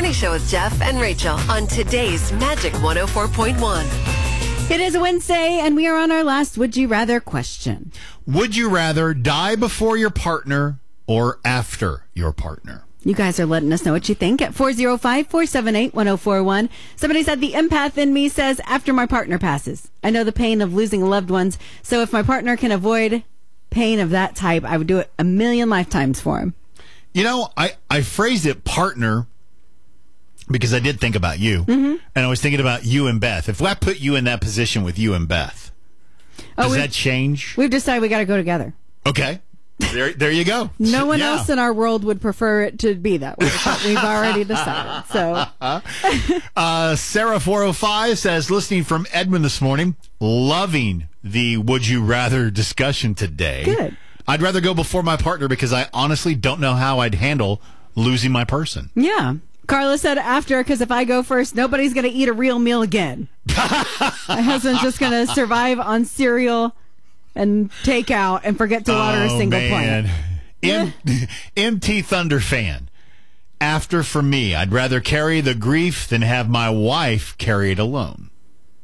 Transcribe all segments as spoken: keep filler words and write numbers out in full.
Morning Show with Jeff and Rachel on today's Magic one oh four point one. It is a Wednesday, and we are on our last Would You Rather question. Would you rather die before your partner or after your partner? You guys are letting us know what you think at four oh five, four seven eight, one oh four one. Somebody said, the empath in me says after my partner passes. I know the pain of losing loved ones, so if my partner can avoid pain of that type, I would do it a million lifetimes for him. You know, I, I phrased it partner because I did think about you. Mm-hmm. And I was thinking about you and Beth. If I put you in that position with you and Beth, oh, does that change? We've decided we got to go together. Okay. There there you go. No one yeah. else in our world would prefer it to be that way. But we've already decided. So, uh, Sarah four oh five says, listening from Edmond this morning, loving the Would You Rather discussion today. Good. I'd rather go before my partner because I honestly don't know how I'd handle losing my person. Yeah. Carla said after, because if I go first, nobody's going to eat a real meal again. My husband's just going to survive on cereal and take out and forget to water oh, a single man. plant. M- M T Thunder fan. After for me, I'd rather carry the grief than have my wife carry it alone.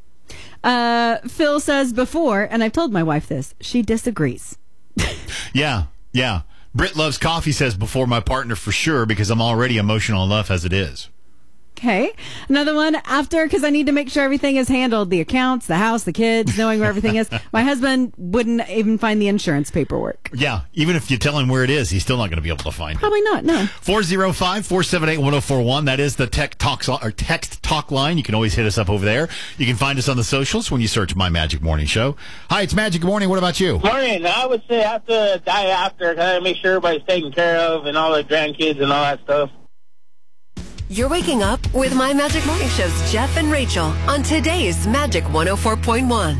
Uh, Phil says before, and I've told my wife this, she disagrees. yeah, yeah. Britt Loves Coffee says before my partner for sure because I'm already emotional enough as it is. Okay. Another one after because I need to make sure everything is handled. The accounts, the house, the kids, knowing where everything is. My husband wouldn't even find the insurance paperwork. Yeah. Even if you tell him where it is, he's still not going to be able to find Probably it. Probably not, no. four oh five, four seven eight, one oh four one. That is the tech talks or text talk line. You can always hit us up over there. You can find us on the socials when you search My Magic Morning Show. Hi, it's Magic Morning. What about you? Morning. I would say I have to die after. Kind of make sure everybody's taken care of and all the grandkids and all that stuff. You're waking up with My Magic Morning Show's Jeff and Rachel on today's Magic one oh four point one.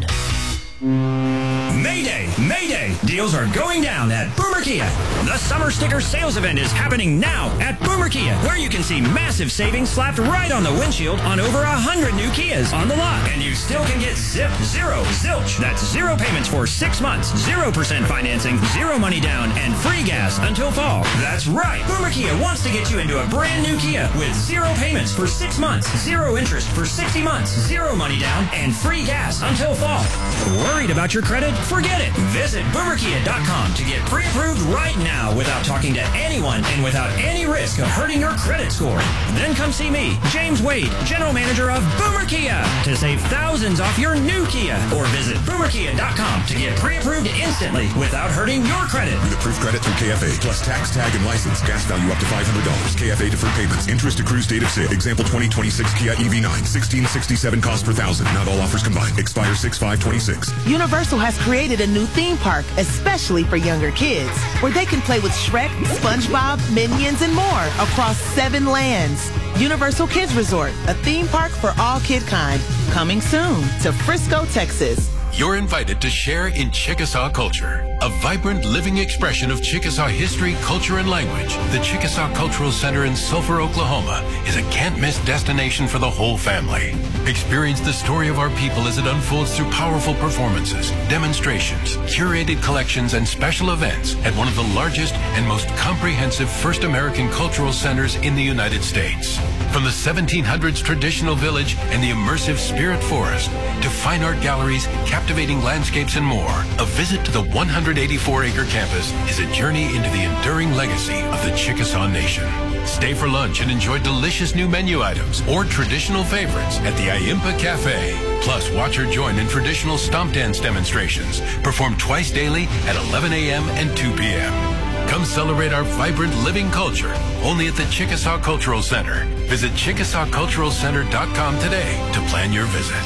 Mayday! Mayday! Deals are going down at Boomer Kia. The summer sticker sales event is happening now at Boomer Kia, where you can see massive savings slapped right on the windshield on over a hundred new Kias on the lot. And you still can get zip, zero, zilch. That's zero payments for six months, zero percent financing, zero money down, and free gas until fall. That's right. Boomer Kia wants to get you into a brand new Kia with zero payments for six months, zero interest for sixty months, zero money down, and free gas until fall. Worried about your credit? Forget it. Visit boomer kia dot com to get pre-approved right now without talking to anyone and without any risk of hurting your credit score. Then come see me, James Wade, General Manager of Boomer Kia, to save thousands off your new Kia. Or visit boomer kia dot com to get pre-approved instantly without hurting your credit. With approved credit through K F A, plus tax, tag, and license. Gas value up to five hundred dollars. K F A deferred payments. Interest accrues date of sale. Example twenty twenty-six Kia E V nine. sixteen sixty-seven cost per thousand. Not all offers combined. Expire six five twenty-six. Universal has created a new theme park, especially for younger kids, where they can play with Shrek, SpongeBob, Minions, and more across seven lands. Universal Kids Resort, a theme park for all kid kind. Coming soon to Frisco, Texas. You're invited to share in Chickasaw culture, a vibrant living expression of Chickasaw history, culture, and language. The Chickasaw Cultural Center in Sulphur, Oklahoma is a can't-miss destination for the whole family. Experience the story of our people as it unfolds through powerful performances, demonstrations, curated collections, and special events at one of the largest and most comprehensive First American cultural centers in the United States. From the seventeen hundreds traditional village and the immersive spirit forest to fine art galleries, captivating landscapes, and more, a visit to the one hundred eighty-four acre campus is a journey into the enduring legacy of the Chickasaw Nation. Stay for lunch and enjoy delicious new menu items or traditional favorites at the Iimpa Cafe. Plus, watch or join in traditional stomp dance demonstrations performed twice daily at eleven a.m. and two p.m. Come celebrate our vibrant living culture only at the Chickasaw Cultural Center. Visit chickasaw cultural center dot com today to plan your visit.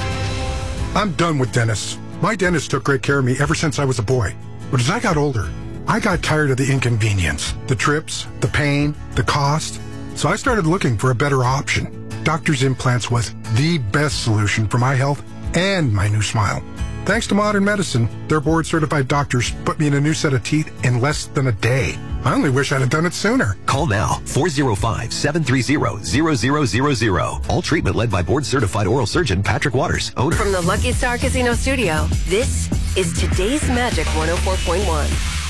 I'm done with dentists. My dentist took great care of me ever since I was a boy. But as I got older, I got tired of the inconvenience, the trips, the pain, the cost. So I started looking for a better option. Doctor's Implants was the best solution for my health and my new smile. Thanks to modern medicine, their board-certified doctors put me in a new set of teeth in less than a day. I only wish I'd have done it sooner. Call now, four oh five, seven three zero, zero zero zero zero. All treatment led by board-certified oral surgeon Patrick Waters, owner. From the Lucky Star Casino Studio, this is today's Magic one oh four point one.